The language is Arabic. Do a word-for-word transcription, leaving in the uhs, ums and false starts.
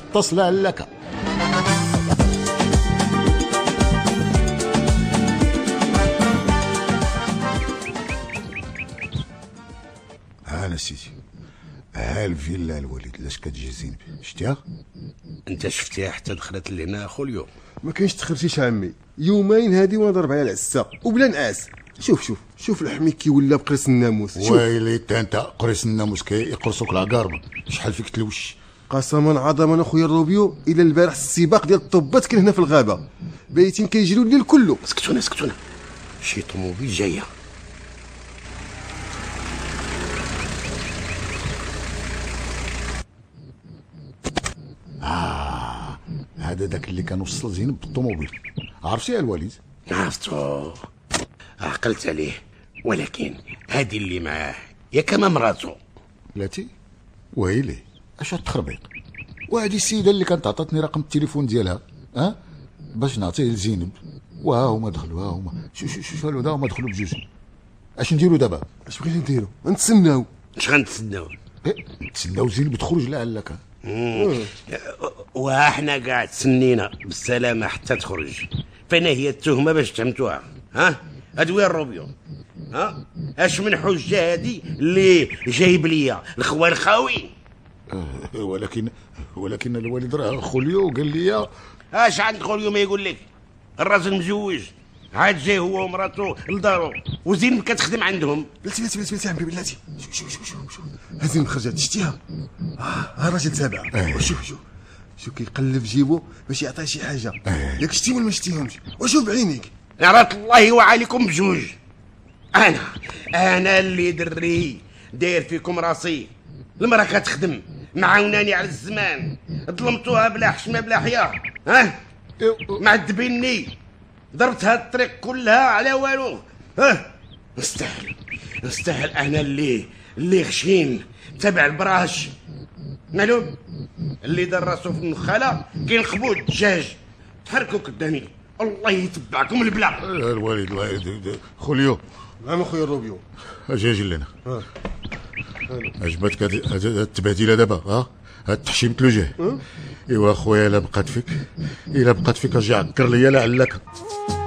غطس لعلك. هانا سيدي، ها الفيلا الوالد لاش كتجي زينب، شتيها؟ انت شفتيها حتى دخلت لهنا خوليو؟ ما كاينش تخرجيش عمي، يومين هادي وانا ضرب على العسه وبلا نعاس. شوف شوف شوف الحمي كي ولا بقرص الناموس. ويلي انت قريص الناموس كيقرصوك العقارب، شحال فيك تلوش. قسما عظما اخويا الروبيو، الى البارح السباق ديال الطبات كان هنا في الغابه، بايتين كيجريو الليل كله. سكتونا سكتونا، شي طوموبيل جايه. آه هذا داك اللي كان وصل زينب بالطوموبيل، عرفتي يا الوالد؟ عرفتو، عقلت عليه، ولكن هادي اللي معاه يا كما مراتو. بلاتي ويلي اش هاد التخربيق؟ وهادي السيده اللي كانت عطاتني رقم التليفون ديالها ها باش نعطيه لزينب، وها هما دخلوا، ها هما شو شو شو شالوا دا هما دخلوا بجوج. اش نديروا دابا؟ اش بغيتي نديرو؟ نتسناو. اش غنتسناو؟ نتسناو زينب تخرج لعلك. وحنا قاعد تسنينا بالسلامه حتى تخرج، فين هي التهمه باش تهمتوها؟ ها هاد وين الروبيو؟ ها اش من حجه هادي اللي جايب ليا الخوان خاوي؟ أه ولكن ولكن الوالد راه خوليو قال لي. اش عند خوليو ما يقول لك؟ الراجل مزوج عاد جاي هو ومراته لدارو وزينب كتخدم عندهم. بلاتي بلاتي بلاتي عمي بلاتي، شوف شوف شوف شوف شوف هازين خرجت شتيها؟ اه ها راجل تابع. أه. شوف شوف شوف كيقلب جيبو باش يعطيه شي حاجه. أه. ياك شتي ولا ما شتيهمش؟ وشوف بعينيك. نعرف الله وعليكم بجوج. انا انا اللي دري داير فيكم راسي. المراه كتخدم معاوناني على الزمان، ظلمتوها بلا حشمه بلا حياه. ها معذبيني، ضربت هاد الطريق كلها على والو. ها نستاهل نستاهل انا اللي اللي غشيم تبع البراش. معلوم اللي دار راسو في النخاله كينخبو الدجاج. تحركوا قدامي الله يتبعكم البلا. الوالد الوالد خوليو. نعم اخويا الروبيو. اجي اجي لنا. عجبتك هاد التبهديله دابا؟ ها هاد التحشيمة الوجه. ايوا اخويا الا بقات فيك الا بقات فيك اجي عكر ليا لعلك.